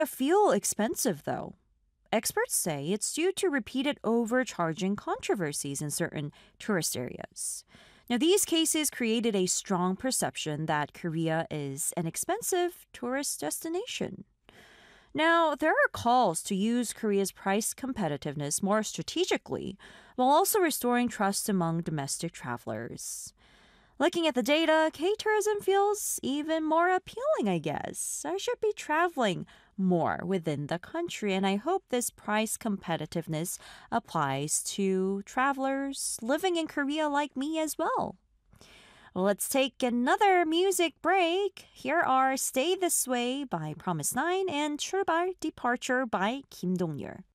feel expensive though. Experts say it's due to repeated overcharging controversies in certain tourist areas. Now, these cases created a strong perception that Korea is an expensive tourist destination. Now, there are calls to use Korea's price competitiveness more strategically while also restoring trust among domestic travelers. Looking at the data, K tourism feels even more appealing, I guess. I should be traveling more within the country, and I hope this price competitiveness applies to travelers living in Korea like me as well. Let's take another music break. Here are Stay This Way by Promise Nine and 출발 Departure by Kim Dong-yeol.